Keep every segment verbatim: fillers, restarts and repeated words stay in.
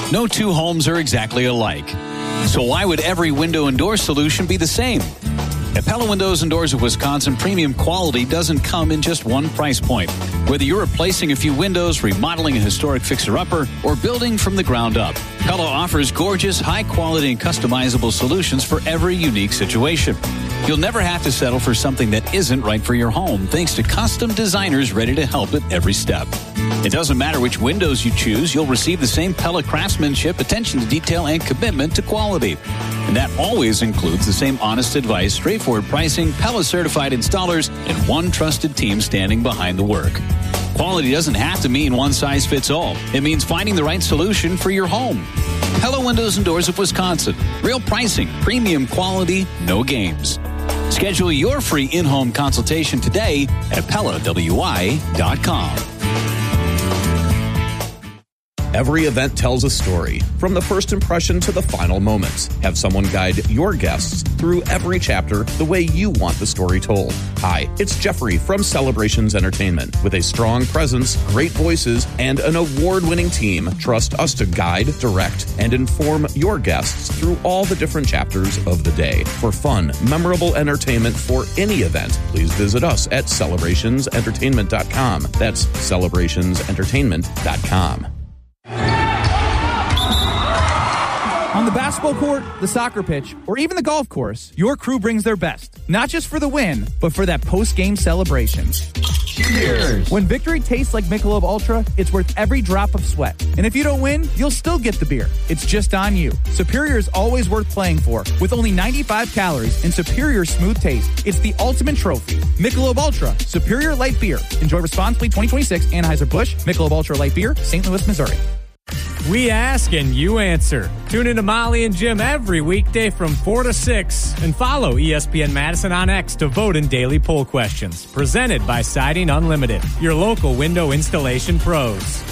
No two homes are exactly alike. So why would every window and door solution be the same? At Pella Windows and Doors of Wisconsin, premium quality doesn't come in just one price point. Whether you're replacing a few windows, remodeling a historic fixer-upper, or building from the ground up, Pella offers gorgeous, high-quality, and customizable solutions for every unique situation. You'll never have to settle for something that isn't right for your home, thanks to custom designers ready to help at every step. It doesn't matter which windows you choose, you'll receive the same Pella craftsmanship, attention to detail, and commitment to quality. And that always includes the same honest advice, straightforward pricing, Pella-certified installers, and one trusted team standing behind the work. Quality doesn't have to mean one size fits all. It means finding the right solution for your home. Pella Windows and Doors of Wisconsin. Real pricing, premium quality, no games. Schedule your free in-home consultation today at Pella W I dot com. Every event tells a story, from the first impression to the final moments. Have someone guide your guests through every chapter the way you want the story told. Hi, it's Jeffrey from Celebrations Entertainment. With a strong presence, great voices, and an award-winning team, trust us to guide, direct, and inform your guests through all the different chapters of the day. For fun, memorable entertainment for any event, please visit us at celebrations entertainment dot com. That's celebrations entertainment dot com. On the basketball court, the soccer pitch, or even the golf course, your crew brings their best. Not just for the win, but for that post-game celebration. Cheers! When victory tastes like Michelob Ultra, it's worth every drop of sweat. And if you don't win, you'll still get the beer. It's just on you. Superior is always worth playing for. With only ninety-five calories and superior smooth taste, it's the ultimate trophy. Michelob Ultra, Superior Light Beer. Enjoy responsibly. twenty twenty-six Anheuser-Busch, Michelob Ultra Light Beer, Saint Louis, Missouri. We ask and you answer. Tune in to Molly and Jim every weekday from four to six and follow E S P N Madison on X to vote in daily poll questions. Presented by Siding Unlimited, your local window installation pros.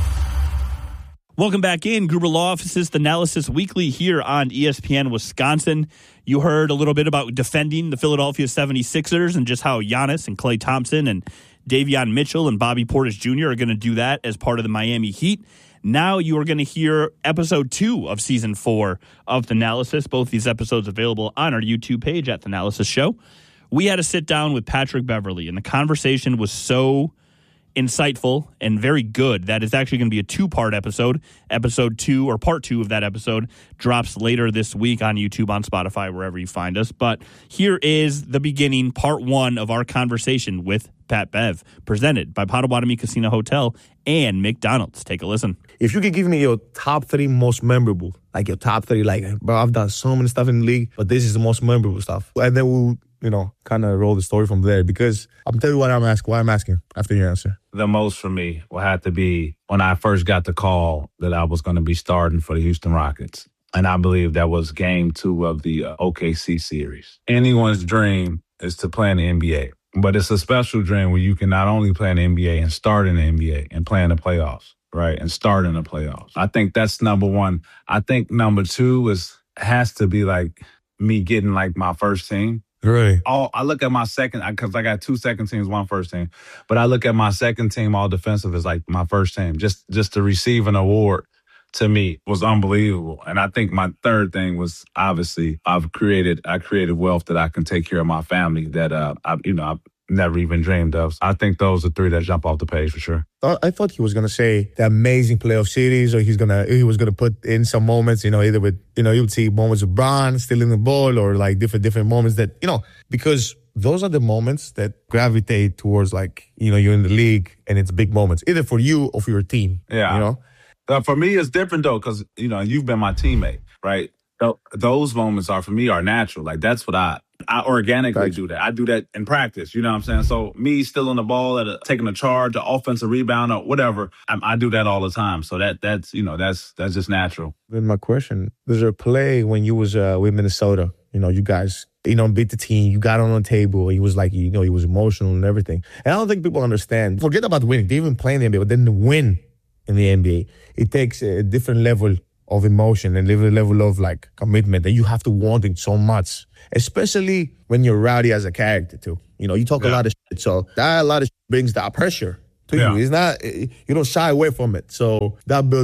Welcome back in. Gruber Law Offices, the Analysis Weekly here on E S P N Wisconsin. You heard a little bit about defending the Philadelphia seventy-sixers and just how Giannis and Klay Thompson and Davion Mitchell and Bobby Portis Junior are going to do that as part of the Miami Heat. Now you are going to hear episode two of season four of The Analysis. Both these episodes available on our YouTube page at The Analysis Show. We had to sit down with Patrick Beverley, and the conversation was so insightful and very good that it's actually going to be a two-part episode. Episode two, or part two of that episode, drops later this week on YouTube, on Spotify, wherever you find us. But here is the beginning, part one of our conversation with Pat Bev, presented by Potawatomi Casino Hotel and McDonald's. Take a listen. If you could give me your top three most memorable, like your top three, like, bro, I've done so many stuff in the league, but this is the most memorable stuff. And then we'll, you know, kind of roll the story from there, because I'm telling you what I'm asking, what I'm asking after your answer. The most for me will have to be when I first got the call that I was going to be starting for the Houston Rockets. And I believe that was game two of the uh, O K C series. Anyone's dream is to play in the N B A. But it's a special dream where you can not only play in the N B A and start in the N B A and play in the playoffs, right? And start in the playoffs. I think that's number one. I think number two is has to be like me getting like my first team. Right. All I look at my second, because I got two second teams, one first team. But I look at my second team, all defensive, as like my first team. Just just to receive an award, to me, was unbelievable. And I think my third thing was, obviously, I've created I created wealth that I can take care of my family that uh I you know I've never even dreamed of. I think those are three that jump off the page for sure. I thought he was gonna say the amazing playoff series, or he's gonna he was gonna put in some moments, you know, either with you know you would see moments of Bron stealing the ball, or like different different moments that you know because those are the moments that gravitate towards, like, you know, you're in the league and it's big moments, either for you or for your team. Yeah, you know. Uh, for me, it's different though, because you know you've been my teammate, right? So those moments are for me are natural. Like that's what I. I organically do that. I do that in practice. You know what I'm saying? So me still on the ball, at a, taking a charge, an offensive rebound, or whatever, I, I do that all the time. So that that's you know that's that's just natural. Then my question: there's a play when you was uh, with Minnesota. You know, you guys, you know, beat the team. You got on the table. He was like, you know, he was emotional and everything. And I don't think people understand. Forget about winning. They even play in the N B A, but then the win in the N B A, it takes a different level of emotion and a level of like commitment, and you have to want it so much, especially when you're rowdy as a character too. You know, you talk yeah. a lot of shit, so that a lot of shit brings that pressure to yeah. you. It's not, you don't shy away from it, so that builds up.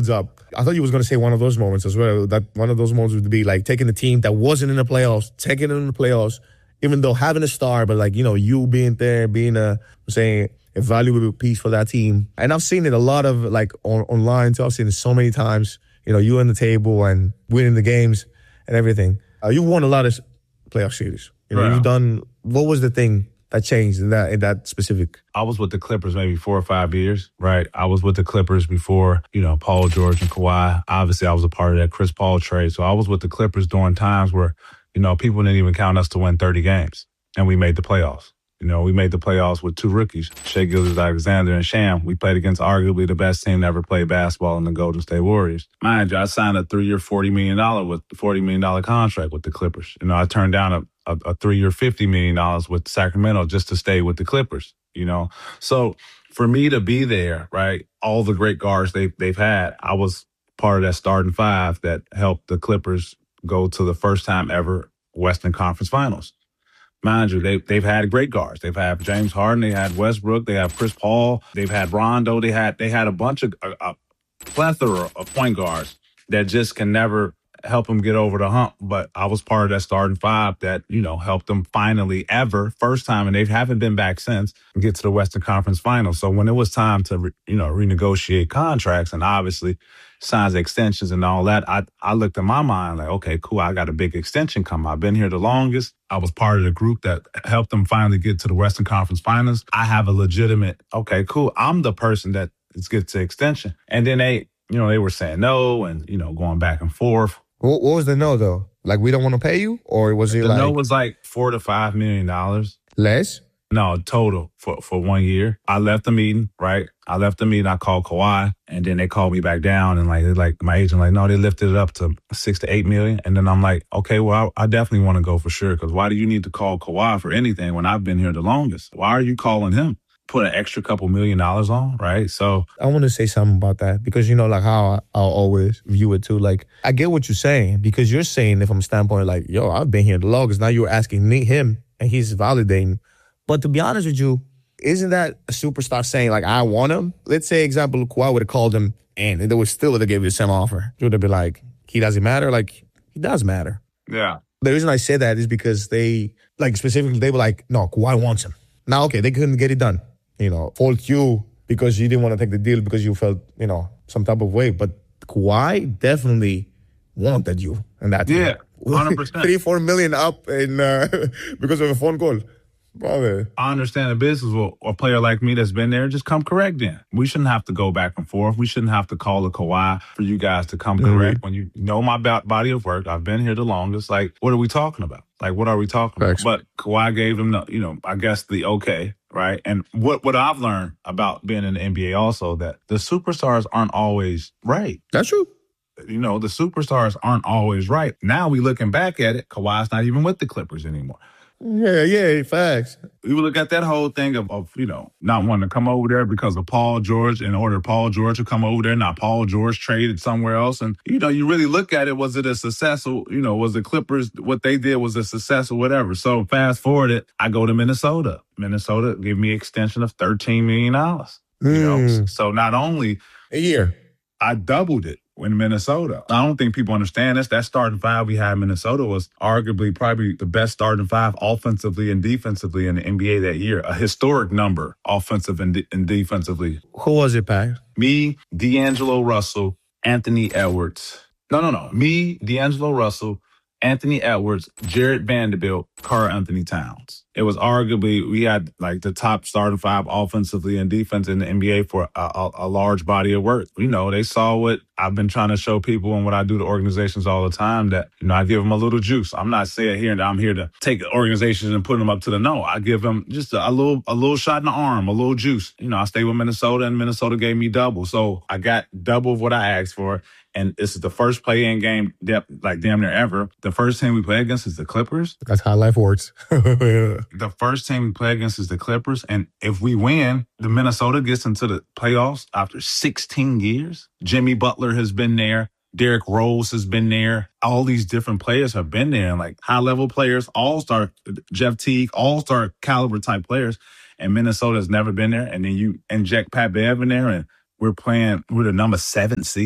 I thought you was going to say one of those moments as well. That one of those moments would be like taking a team that wasn't in the playoffs, taking it in the playoffs, even though having a star, but like, you know, you being there, being a, saying a valuable piece for that team. And I've seen it a lot of like on, online too. I've seen it so many times, you know, you on the table and winning the games and everything. Uh, you've won a lot of playoff series. You know, right. You've done, what was the thing that changed in that in that specific? I was with the Clippers maybe four or five years, right? I was with the Clippers before, you know, Paul George and Kawhi. Obviously, I was a part of that Chris Paul trade. So I was with the Clippers during times where, you know, people didn't even count us to win thirty games, and we made the playoffs. You know, we made the playoffs with two rookies, Shai Gilgeous-Alexander and Sham. We played against arguably the best team to ever play basketball in the Golden State Warriors. Mind you, I signed a three-year, forty million dollars with forty million dollars contract with the Clippers. You know, I turned down a, a, a three-year, fifty million dollars with Sacramento just to stay with the Clippers, you know. So for me to be there, right, all the great guards they've, they've had, I was part of that starting five that helped the Clippers go to the first time ever Western Conference Finals. Mind you, they, they've had great guards. They've had James Harden. They had Westbrook. They have Chris Paul. They've had Rondo. They had they had a bunch of a, a plethora of point guards that just can never help them get over the hump. But I was part of that starting five that, you know, helped them finally ever, first time, and they haven't been back since, get to the Western Conference Finals. So when it was time to, re, you know, renegotiate contracts and obviously signs extensions and all that, I, I looked in my mind like, okay, cool, I got a big extension coming. I've been here the longest. I was part of the group that helped them finally get to the Western Conference Finals. I have a legitimate, okay, cool, I'm the person that gets the extension. And then they, you know, they were saying no and, you know, going back and forth. What, what was the no, though? Like, we don't want to pay you? Or was it the like... The no was like four to five million dollars. Less? No, total for, for one year. I left the meeting, right? I left the meeting. I called Kawhi, and then they called me back down. And like, like my agent, like, no, they lifted it up to six to eight million. And then I'm like, okay, well, I, I definitely want to go for sure. Because why do you need to call Kawhi for anything when I've been here the longest? Why are you calling him? Put an extra couple million dollars on, right? So I want to say something about that because, you know, like how I, I'll always view it too. Like, I get what you're saying because you're saying it from a standpoint like, yo, I've been here the longest. Now you're asking me, him, and he's validating. But to be honest with you, isn't that a superstar saying, like, I want him? Let's say, example, Kawhi would have called him and they would still have gave you the same offer. You would have been like, he doesn't matter? Like, he does matter. Yeah. The reason I say that is because they, like, specifically, they were like, no, Kawhi wants him. Now, okay, they couldn't get it done. You know, fault you because you didn't want to take the deal because you felt, you know, some type of way. But Kawhi definitely wanted you in that team. Yeah, one hundred percent. Three, four million up in, uh, because of a phone call. Brother. I understand the business. Well, a player like me that's been there, just come correct then. We shouldn't have to go back and forth. We shouldn't have to call a Kawhi for you guys to come mm-hmm. correct. When you know my body of work, I've been here the longest. Like, what are we talking about? Like, what are we talking Thanks. about? But Kawhi gave them, the, you know, I guess the okay, right? And what, what I've learned about being in the N B A also, that the superstars aren't always right. That's true. You know, the superstars aren't always right. Now we looking back at it, Kawhi's not even with the Clippers anymore. Yeah, yeah, facts. We would look at that whole thing of, of, you know, not wanting to come over there because of Paul George, in order Paul George to come over there, not Paul George traded somewhere else. And, you know, you really look at it, was it a successful, you know, was the Clippers, what they did was a success or whatever. So fast forward it, I go to Minnesota. Minnesota gave me an extension of thirteen million dollars. Mm. You know, so not only a year, I doubled it. In Minnesota. I don't think people understand this. That starting five we had in Minnesota was arguably probably the best starting five offensively and defensively in the N B A that year. A historic number, offensive and, de- and defensively. Who was it, Pat? Me, D'Angelo Russell, Anthony Edwards. No, no, no. Me, D'Angelo Russell, Anthony Edwards, Jared Vanderbilt, Karl-Anthony Towns. It was arguably, we had like the top starting five offensively and defense in the N B A for a, a, a large body of work. You know, they saw what I've been trying to show people and what I do to organizations all the time, that, you know, I give them a little juice. I'm not saying here that I'm here to take organizations and put them up to the no. I give them just a, a little, a little shot in the arm, a little juice. You know, I stayed with Minnesota and Minnesota gave me double. So I got double of what I asked for. And this is the first play-in game, like damn near ever. The first team we play against is the Clippers. That's how life works. The first team we play against is the Clippers. And if we win, the Minnesota gets into the playoffs after sixteen years. Jimmy Butler has been there. Derrick Rose has been there. All these different players have been there. And like high-level players, all-star, Jeff Teague, all-star caliber type players. And Minnesota's never been there. And then you inject Pat Bev in there and we're playing, we're the number seven seed. Like,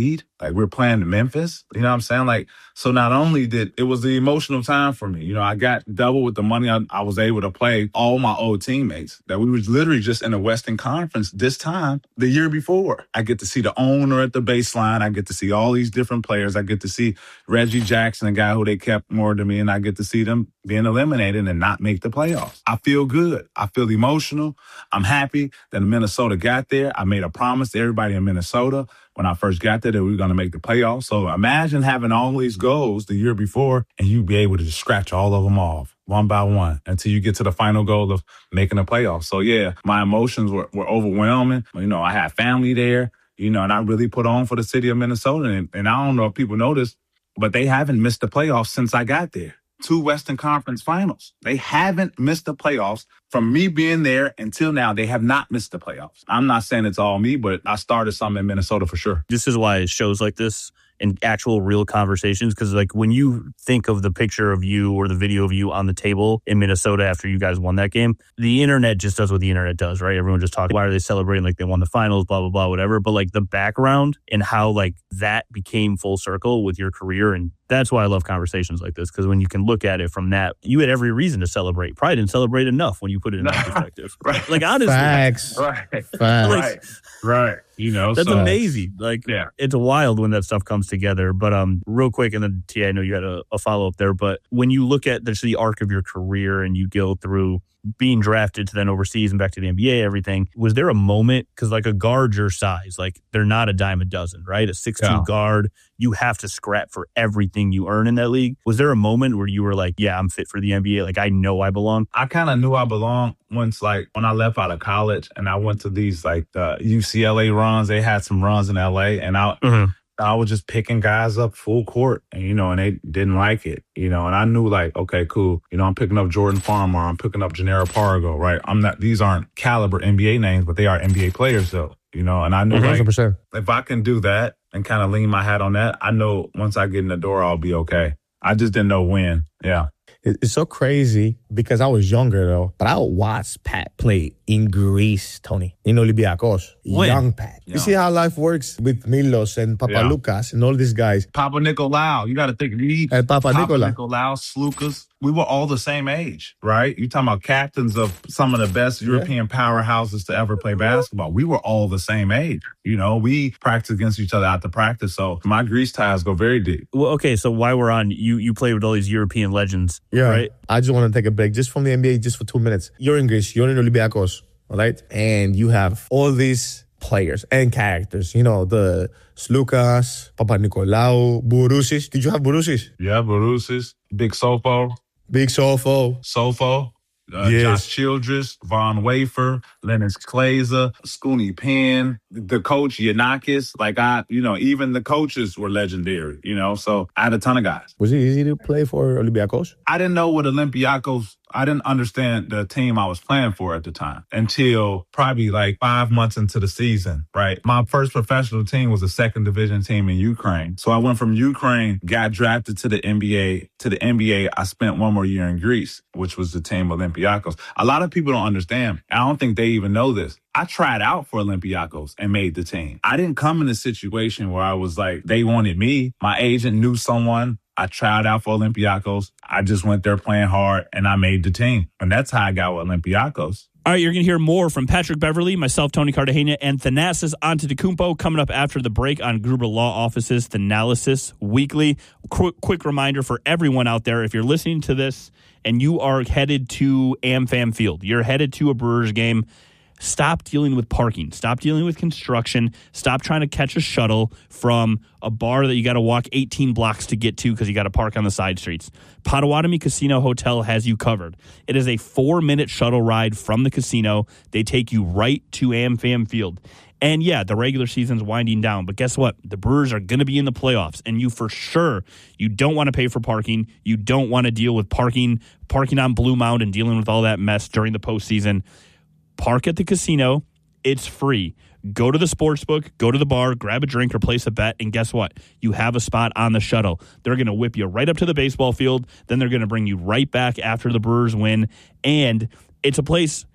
Like, we're playing Memphis. You know what I'm saying? Like, so not only did it was the emotional time for me, you know, I got double with the money I, I was able to play all my old teammates that we was literally just in the Western Conference this time the year before. I get to see the owner at the baseline. I get to see all these different players. I get to see Reggie Jackson, a guy who they kept more than me, and I get to see them being eliminated and not make the playoffs. I feel good. I feel emotional. I'm happy that Minnesota got there. I made a promise to everybody in Minnesota when I first got there that we were going to make the playoffs. So imagine having all these goals the year before and you be able to just scratch all of them off one by one until you get to the final goal of making the playoffs. So yeah, my emotions were, were overwhelming. You know, I had family there, you know, and I really put on for the city of Minnesota. And, and I don't know if people know this, but they haven't missed the playoffs since I got there. Two Western Conference finals. They haven't missed the playoffs. From me being there until now, they have not missed the playoffs. I'm not saying it's all me, but I started something in Minnesota for sure. This is why shows like this and actual real conversations, because like when you think of the picture of you or the video of you on the table in Minnesota after you guys won that game, the internet just does what the internet does, right? Everyone just talks, why are they celebrating like they won the finals, blah, blah, blah, whatever. But like the background and how like that became full circle with your career, and that's why I love conversations like this, because when you can look at it from that, you had every reason to celebrate. Probably didn't celebrate enough when you put it in that perspective. Right. Like honestly. Facts. Right. Facts. Right. Right. You know, that's so, amazing. Like, yeah. It's wild when that stuff comes together. But um, real quick, and then T, I know you had a, a follow up there. But when you look at the, the arc of your career and you go through being drafted to then overseas and back to the N B A, everything, was there a moment? Because like a guard your size, like they're not a dime a dozen, right? A six two yeah. guard, you have to scrap for everything you earn in that league. Was there a moment where you were like, yeah, I'm fit for the N B A? Like, I know I belong? I kind of knew I belonged once, like, when I left out of college and I went to these, like, the U C L A runs. They had some runs in L A, and I... Mm-hmm. I was just picking guys up full court, and, you know, and they didn't like it, you know, and I knew like, okay, cool. You know, I'm picking up Jordan Farmer. I'm picking up Jannero Pargo, right? I'm not, these aren't caliber N B A names, but they are N B A players though, you know, and I knew one hundred percent. Like, if I can do that and kind of lean my hat on that, I know once I get in the door, I'll be okay. I just didn't know when. Yeah. It's so crazy because I was younger though, but I watched Pat play in Greece, Tony, in Olympiacos. When? Young Pat. Yeah. You see how life works with Milos and Papaloukas yeah. and all these guys. Papa Nicolau. You got to think. Me, uh, Papa, Papa Nicolau. Nicolau, Slukas. We were all the same age, right? You're talking about captains of some of the best European yeah. powerhouses to ever play basketball. We were all the same age. You know, we practice against each other after practice. So my Greece ties go very deep. Well, okay, so while we're on, you you played with all these European legends, yeah. right? I just want to take a break just from the N B A just for two minutes. You're in Greece, you're in Olympiacos, all right? And you have all these players and characters, you know, the Slukas, Papa Nicolau, Bourousis. Did you have Bourousis? Yeah, Bourousis, Big Sofo. Big Sofo. Sofo. Uh, yes. Josh Childress, Von Wafer, Lennox Glazer, Scooney Penn, the coach Yanakis. Like I, you know, even the coaches were legendary, you know, so I had a ton of guys. Was it easy to play for Olympiacos? I didn't know what Olympiacos, I didn't understand the team I was playing for at the time until probably like five months into the season, right? My first professional team was a second division team in Ukraine. So I went from Ukraine, got drafted to the N B A. To the N B A, I spent one more year in Greece, which was the team Olympiacos. A lot of people don't understand. I don't think they even know this. I tried out for Olympiacos and made the team. I didn't come in a situation where I was like, they wanted me. My agent knew someone. I tried out for Olympiacos. I just went there playing hard, and I made the team. And that's how I got with Olympiacos. All right, you're going to hear more from Patrick Beverley, myself, Tony Cartagena, and Thanasis Antetokounmpo coming up after the break on Gruber Law Office's Thanalysis Weekly. Quick, quick reminder for everyone out there, if you're listening to this and you are headed to AmFam Field, you're headed to a Brewers game, stop dealing with parking. Stop dealing with construction. Stop trying to catch a shuttle from a bar that you got to walk eighteen blocks to get to because you got to park on the side streets. Potawatomi Casino Hotel has you covered. It is a four-minute shuttle ride from the casino. They take you right to AmFam Field. And yeah, the regular season's winding down, but guess what? The Brewers are going to be in the playoffs, and you for sure, you don't want to pay for parking. You don't want to deal with parking, parking on Blue Mound and dealing with all that mess during the postseason. Park at the casino. It's free. Go to the sports book, go to the bar, grab a drink or place a bet, and guess what? You have a spot on the shuttle. They're going to whip you right up to the baseball field. Then they're going to bring you right back after the Brewers win. And it's a place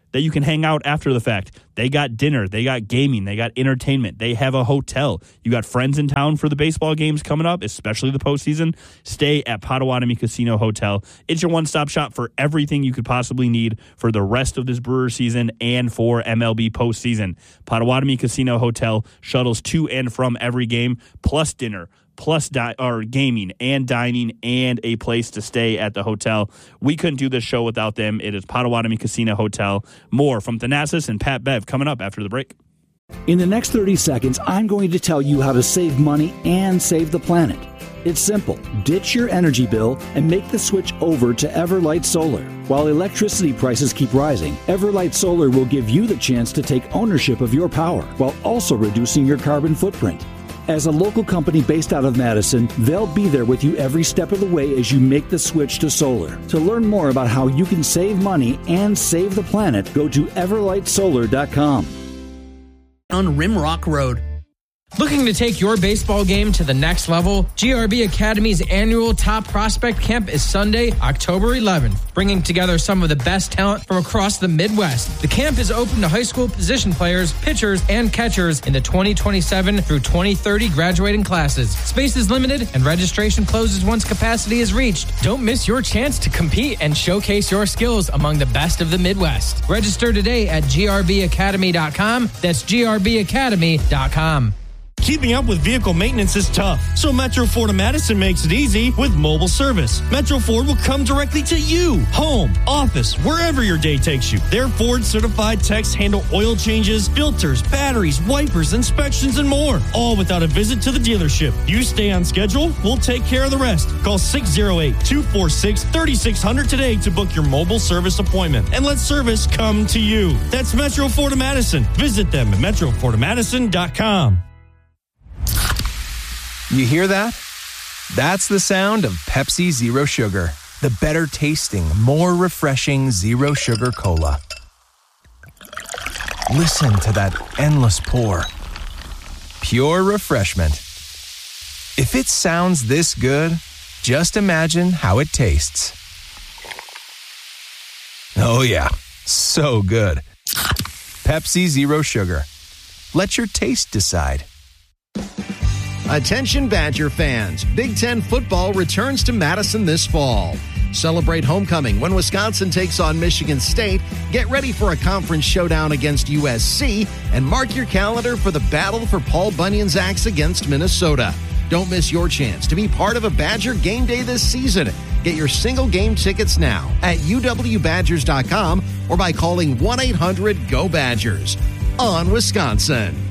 that you can hang out after the fact. They got dinner, they got gaming, they got entertainment, they have a hotel. You got friends in town for the baseball games coming up, especially the postseason. Stay at Potawatomi Casino Hotel. It's your one-stop shop for everything you could possibly need for the rest of this Brewer season and for M L B postseason. Potawatomi Casino Hotel shuttles to and from every game, plus dinner, plus di- or gaming and dining and a place to stay at the hotel. We couldn't do this show without them. It is Potawatomi Casino Hotel. More from Thanasis and Pat Bev coming up after the break. In the next thirty seconds, I'm going to tell you how to save money and save the planet. It's simple. Ditch your energy bill and make the switch over to Everlight Solar. While electricity prices keep rising, Everlight Solar will give you the chance to take ownership of your power while also reducing your carbon footprint. As a local company based out of Madison, they'll be there with you every step of the way as you make the switch to solar. To learn more about how you can save money and save the planet, go to everlight solar dot com. On Rimrock Road. Looking to take your baseball game to the next level? G R B Academy's annual Top Prospect Camp is Sunday, October eleventh, bringing together some of the best talent from across the Midwest. The camp is open to high school position players, pitchers, and catchers in the twenty twenty-seven through twenty thirty graduating classes. Space is limited and registration closes once capacity is reached. Don't miss your chance to compete and showcase your skills among the best of the Midwest. Register today at g r b academy dot com. That's g r b academy dot com. Keeping up with vehicle maintenance is tough, so Metro Ford of Madison makes it easy with mobile service. Metro Ford will come directly to you, home, office, wherever your day takes you. Their Ford certified techs handle oil changes, filters, batteries, wipers, inspections, and more, all without a visit to the dealership. You stay on schedule, we'll take care of the rest. Call six oh eight, two four six, three six zero zero today to book your mobile service appointment and let service come to you. That's Metro Ford of Madison. Visit them at metro ford of madison dot com. You hear that? That's the sound of Pepsi Zero Sugar, the better tasting, more refreshing Zero Sugar Cola. Listen to that endless pour. Pure refreshment. If it sounds this good, just imagine how it tastes. Oh yeah, so good. Pepsi Zero Sugar. Let your taste decide. Attention Badger fans, Big Ten football returns to Madison this fall. Celebrate homecoming when Wisconsin takes on Michigan State, get ready for a conference showdown against U S C, and mark your calendar for the battle for Paul Bunyan's axe against Minnesota. Don't miss your chance to be part of a Badger game day this season. Get your single game tickets now at u w badgers dot com or by calling one eight hundred go badgers. On Wisconsin.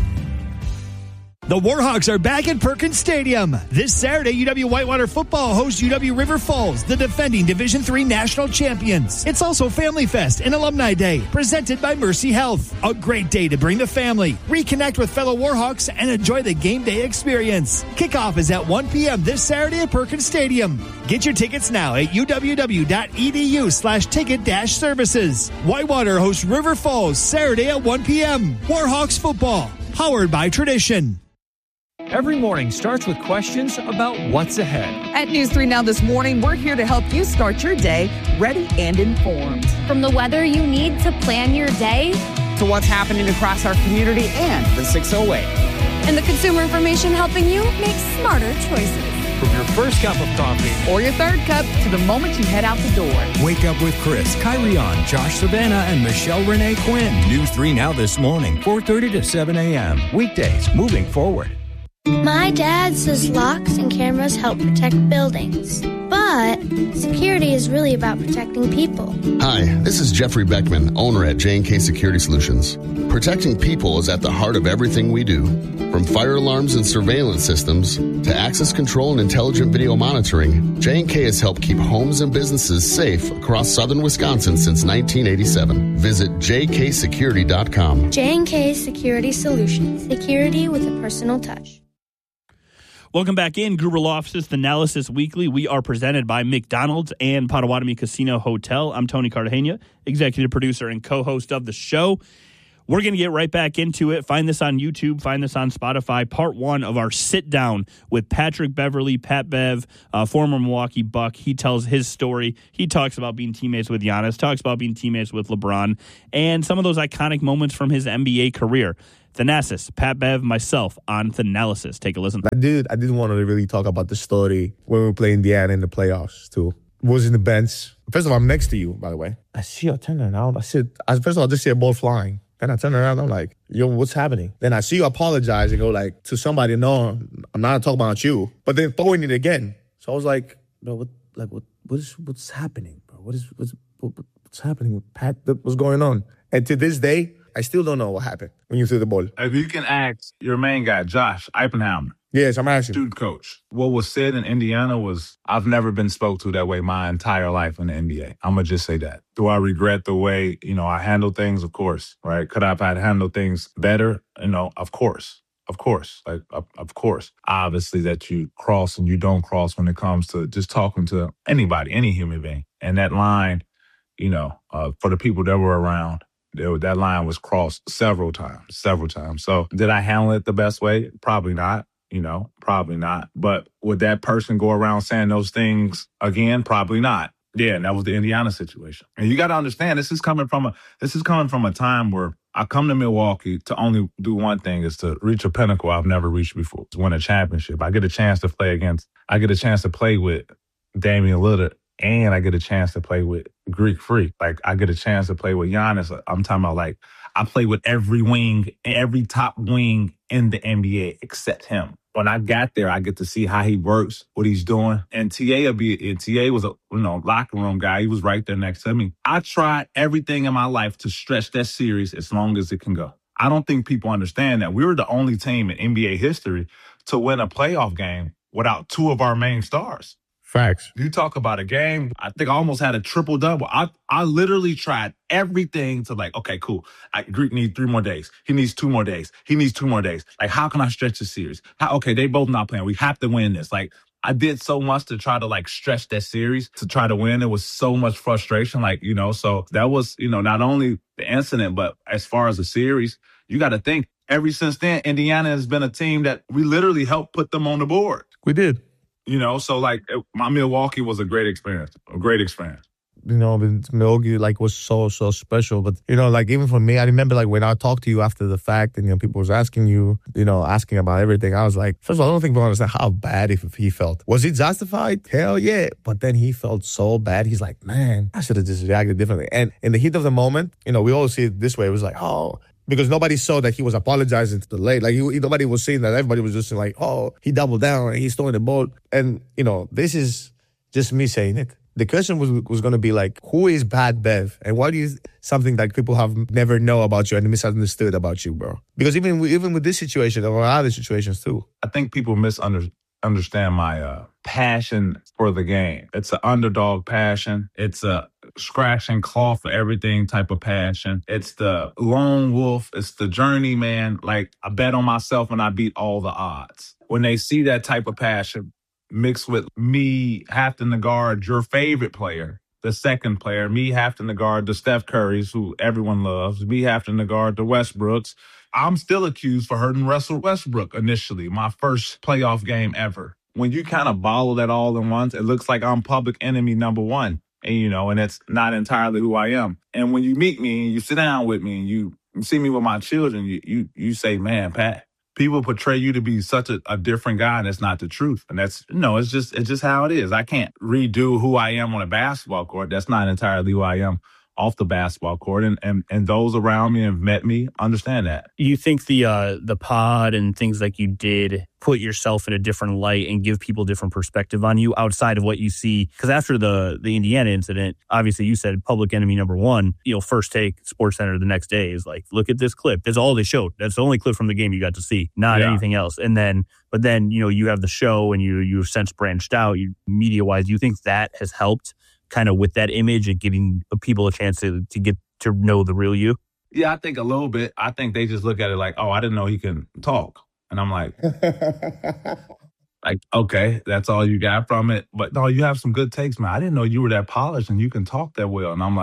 The Warhawks are back at Perkins Stadium. This Saturday, U W Whitewater football hosts U W River Falls, the defending Division three national champions. It's also Family Fest and Alumni Day, presented by Mercy Health. A great day to bring the family, reconnect with fellow Warhawks, and enjoy the game day experience. Kickoff is at one p.m. this Saturday at Perkins Stadium. Get your tickets now at u w w dot e d u slash ticket dash services. Whitewater hosts River Falls Saturday at one p.m. Warhawks football, powered by Tradition. Every morning starts with questions about what's ahead. At News three Now this morning, we're here to help you start your day ready and informed. From the weather you need to plan your day, to what's happening across our community and the six oh eight. And the consumer information helping you make smarter choices. From your first cup of coffee or your third cup to the moment you head out the door. Wake up with Chris, Kyrie on, Josh Savannah, and Michelle Renee Quinn. News three Now this morning, four thirty to seven a.m. Weekdays, moving forward. My dad says locks and cameras help protect buildings, but security is really about protecting people. Hi, this is Jeffrey Beckman, owner at J and K Security Solutions. Protecting people is at the heart of everything we do. From fire alarms and surveillance systems to access control and intelligent video monitoring, J and K has helped keep homes and businesses safe across southern Wisconsin since nineteen eighty-seven. Visit j k security dot com. J and K Security Solutions. Security with a personal touch. Welcome back in Gruber Law Offices, the Analysis Weekly. We are presented by McDonald's and Potawatomi Casino Hotel. I'm Tony Cartagena, executive producer and co-host of the show. We're going to get right back into it. Find this on YouTube. Find this on Spotify. Part one of our sit-down with Patrick Beverley, Pat Bev, uh, former Milwaukee Buck. He tells his story. He talks about being teammates with Giannis, talks about being teammates with LeBron, and some of those iconic moments from his N B A career. Thanasis, Pat Bev, myself on Thanalysis. Take a listen. I did. I didn't want to really talk about the story when we were playing Indiana in the playoffs, too. Was in the bench. First of all, I'm next to you, by the way. I see you turning around. I said, I, first of all, I just see a ball flying. Then I turn around. I'm like, yo, what's happening? Then I see you apologize and go like to somebody, no, I'm not talking about you. But then throwing it again. So I was like, bro, what, like, what, what is, what's happening, bro? What is, what's, what, what's happening with Pat? What's going on? And to this day, I still don't know what happened when you threw the ball. If you can ask your main guy, Josh Eipenhammer. Yes, I'm asking. Student coach. What was said in Indiana was, I've never been spoke to that way my entire life in the N B A. I'm going to just say that. Do I regret the way, you know, I handle things? Of course, right? Could I have had handled things better? You know, of course. Of course. Like, of, of course. Obviously that you cross and you don't cross when it comes to just talking to anybody, any human being. And that line, you know, uh, for the people that were around, that line was crossed several times, several times. So did I handle it the best way? Probably not. You know, probably not. But would that person go around saying those things again? Probably not. Yeah, and that was the Indiana situation. And you got to understand, this is coming from a this is coming from a time where I come to Milwaukee to only do one thing, is to reach a pinnacle I've never reached before, to win a championship. I get a chance to play against, I get a chance to play with Damian Lillard, and I get a chance to play with Greek Freak. Like, I get a chance to play with Giannis. I'm talking about, like, I play with every wing, every top wing in the N B A except him. When I got there, I get to see how he works, what he's doing. And T A will be, and T A was a you know locker room guy. He was right there next to me. I tried everything in my life to stretch that series as long as it can go. I don't think people understand that we were the only team in N B A history to win a playoff game without two of our main stars. Facts. You talk about a game, I think I almost had a triple-double. I I literally tried everything to, like, okay, cool. I, Greek needs three more days. He needs two more days. He needs two more days. Like, how can I stretch the series? How, okay, they both not playing. We have to win this. Like, I did so much to try to, like, stretch that series, to try to win. It was so much frustration, like, you know, so that was, you know, not only the incident, but as far as the series, you got to think, ever since then, Indiana has been a team that we literally helped put them on the board. We did. You know, so, like, my Milwaukee was a great experience, a great experience. You know, Milwaukee, like, was so, so special. But, you know, like, even for me, I remember, like, when I talked to you after the fact and, you know, people was asking you, you know, asking about everything, I was like, first of all, I don't think people understand how bad if he felt. Was he justified? Hell yeah. But then he felt so bad. He's like, man, I should have just reacted differently. And in the heat of the moment, you know, we all see it this way. It was like, oh, because nobody saw that he was apologizing to the late. Like, he, nobody was seeing that. Everybody was just like, oh, he doubled down and he's throwing the ball. And, you know, this is just me saying it. The question was was going to be like, who is Pat Bev? And what is something that people have never know about you and misunderstood about you, bro? Because even, even with this situation or other situations too. I think people misunderstand understand my uh, passion for the game. It's an underdog passion. It's a scratch and claw for everything type of passion. It's the lone wolf. It's the journeyman. Like, I bet on myself and I beat all the odds. When they see that type of passion mixed with me having to guard your favorite player, the second player, me having to guard the Steph Currys, who everyone loves, me having to guard the Westbrooks, I'm still accused for hurting Russell Westbrook initially, my first playoff game ever. When you kind of bottle that all in once, it looks like I'm public enemy number one. And, you know, and it's not entirely who I am. And when you meet me and you sit down with me and you see me with my children, you you, you say, man, Pat, people portray you to be such a, a different guy, and that's not the truth. And that's, you know, it's just it's just how it is. I can't redo who I am on a basketball court. That's not entirely who I am off the basketball court, and, and and those around me and have met me understand that. You think the uh, the pod and things like you did put yourself in a different light and give people different perspective on you outside of what you see? Because after the the Indiana incident, obviously you said public enemy number one. You know, First Take, SportsCenter the next day is like, look at this clip. That's all they showed. That's the only clip from the game you got to see, not yeah. anything else. And then, but then, you know, you have the show and you you've since branched out. You media wise, you think that has helped kind of with that image and giving people a chance to, to get to know the real you? Yeah, I think a little bit. I think they just look at it like, oh, I didn't know he can talk. And I'm like, like, okay, that's all you got from it. But no, you have some good takes, man. I didn't know you were that polished and you can talk that well. And I'm like,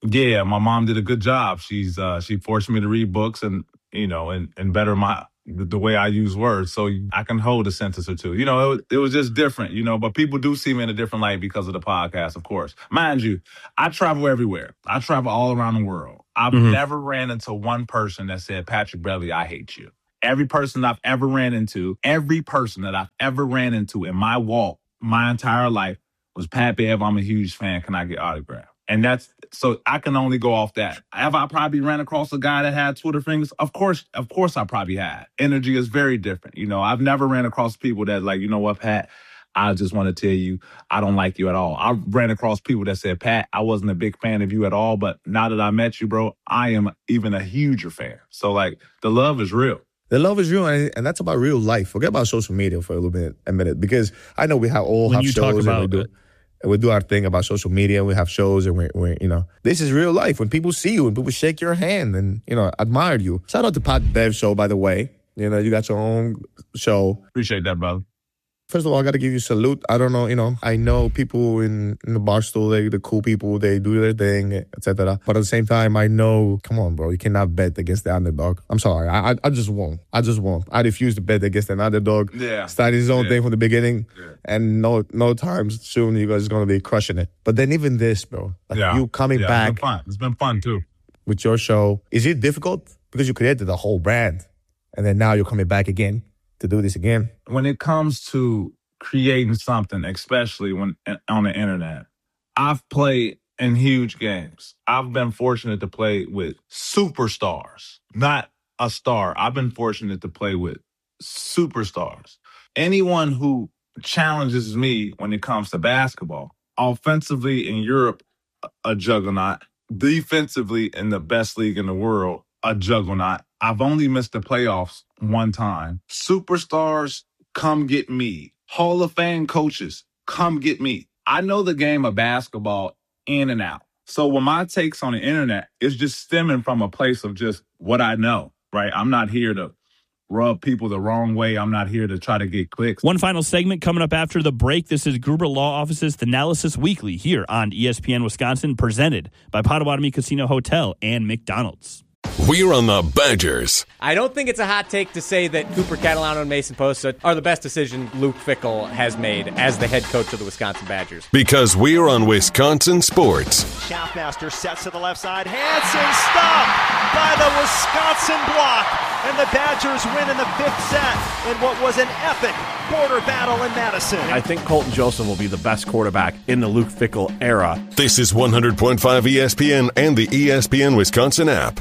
Yeah, my mom did a good job. She's uh, she forced me to read books and, you know, and, and better my the way I use words so I can hold a sentence or two. You know, it, it was just different, you know, but people do see me in a different light because of the podcast, of course. Mind you, I travel everywhere. I travel all around the world. I've mm-hmm. never ran into one person that said, Patrick Beverley, I hate you. Every person I've ever ran into, every person that I've ever ran into in my walk, my entire life was, Pat Bev, I'm a huge fan. Can I get autographed? And that's, so I can only go off that. Have I probably ran across a guy that had Twitter fingers? Of course, of course I probably had. Energy is very different. You know, I've never ran across people that like, you know what, Pat, I just want to tell you, I don't like you at all. I ran across people that said, Pat, I wasn't a big fan of you at all, but now that I met you, bro, I am even a huger fan. So like, the love is real. The love is real, and, and that's about real life. Forget about social media for a little bit, a minute, because I know we have all when have you shows talk about and we do, and we do our thing about social media. We have shows, and we, we, you know, this is real life. When people see you and people shake your hand and you know admire you. Shout out to Pat Bev Show, by the way. You know, you got your own show. Appreciate that, brother. First of all, I got to give you a salute. I don't know, you know, I know people in, in the Barstool, they the cool people, they do their thing, et cetera. But at the same time, I know, come on, bro, you cannot bet against the underdog. I'm sorry, I I, I just won't. I just won't. I refuse to bet against an underdog. Yeah. Starting his own yeah. thing from the beginning, yeah. and no no time soon you guys are going to be crushing it. But then even this, bro, like yeah. you coming yeah, back. It's been fun. It's been fun, too. With your show. Is it difficult? Because you created a whole brand, and then now you're coming back again to do this again. When it comes to creating something, especially when on the internet, I've played in huge games. I've been fortunate to play with superstars, not a star. I've been fortunate to play with superstars. Anyone who challenges me when it comes to basketball, offensively in Europe, a juggernaut, defensively in the best league in the world, a juggernaut. I've only missed the playoffs one time. Superstars, come get me. Hall of Fame coaches, come get me. I know the game of basketball in and out. So when my takes on the internet is just stemming from a place of just what I know, right? I'm not here to rub people the wrong way. I'm not here to try to get clicks. One final segment coming up after the break. This is Gruber Law Office's Thanalysis Weekly here on E S P N Wisconsin, presented by Potawatomi Casino Hotel and McDonald's. We're on the Badgers. I don't think it's a hot take to say that Cooper Catalano and Mason Posa are the best decision Luke Fickell has made as the head coach of the Wisconsin Badgers. Because we're on Wisconsin Sports. Schaffmaster sets to the left side. Hansen stopped by the Wisconsin block. And the Badgers win in the fifth set in what was an epic border battle in Madison. I think Colton Joseph will be the best quarterback in the Luke Fickell era. This is one hundred point five E S P N and the E S P N Wisconsin app.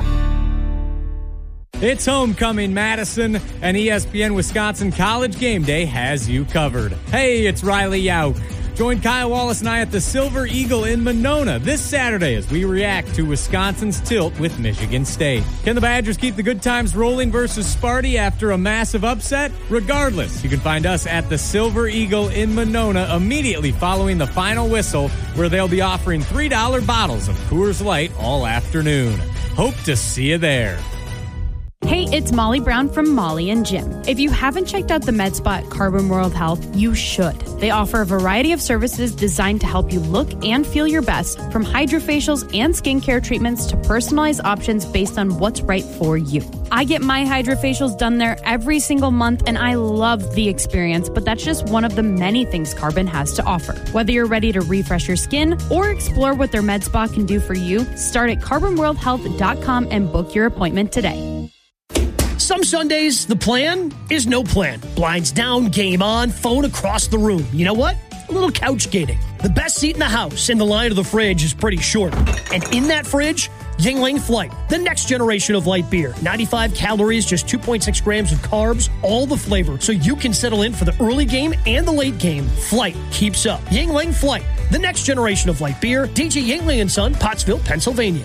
It's homecoming, Madison, and E S P N Wisconsin College Game Day has you covered. Hey, it's Riley Yauk. Join Kyle Wallace and I at the Silver Eagle in Monona this Saturday as we react to Wisconsin's tilt with Michigan State. Can the Badgers keep the good times rolling versus Sparty after a massive upset? Regardless, you can find us at the Silver Eagle in Monona immediately following the final whistle, where they'll be offering three dollar bottles of Coors Light all afternoon. Hope to see you there. Hey, it's Molly Brown from Molly and Jim. If you haven't checked out the MedSpa at Carbon World Health, you should. They offer a variety of services designed to help you look and feel your best, from hydrofacials and skincare treatments to personalized options based on what's right for you. I get my hydrofacials done there every single month, and I love the experience, but that's just one of the many things Carbon has to offer. Whether you're ready to refresh your skin or explore what their MedSpa can do for you, start at carbon world health dot com and book your appointment today. Some Sundays, the plan is no plan. Blinds down, game on, phone across the room. You know what? A little couch gating. The best seat in the house and the line of the fridge is pretty short. And in that fridge, Yuengling Flight, the next generation of light beer. ninety-five calories, just two point six grams of carbs, all the flavor, so you can settle in for the early game and the late game. Flight keeps up. Yuengling Flight, the next generation of light beer. D J Yuengling and Son, Pottsville, Pennsylvania.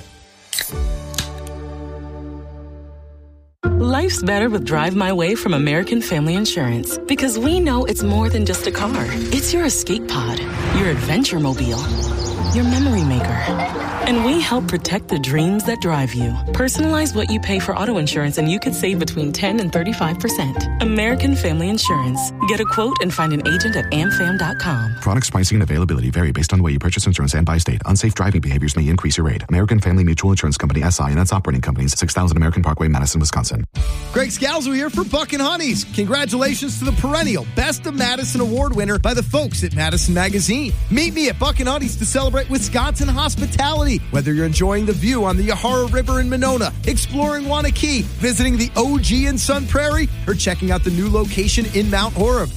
Life's better with Drive My Way from American Family Insurance, because we know it's more than just a car. It's your escape pod, your adventure mobile. your memory maker. And we help protect the dreams that drive you. Personalize what you pay for auto insurance and you could save between ten and thirty-five percent. American Family Insurance. Get a quote and find an agent at am fam dot com. Products, pricing, and availability vary based on the way you purchase insurance and by state. Unsafe driving behaviors may increase your rate. American Family Mutual Insurance Company, S I and its operating companies, six thousand American Parkway, Madison, Wisconsin. Greg Scalzo here for Buck and Honey's. Congratulations to the perennial Best of Madison Award winner by the folks at Madison Magazine. Meet me at Buck and Honey's to celebrate Wisconsin hospitality. Whether you're enjoying the view on the Yahara River in Monona, exploring Wanakee, visiting the O G in Sun Prairie, or checking out the new location in Mount Horeb,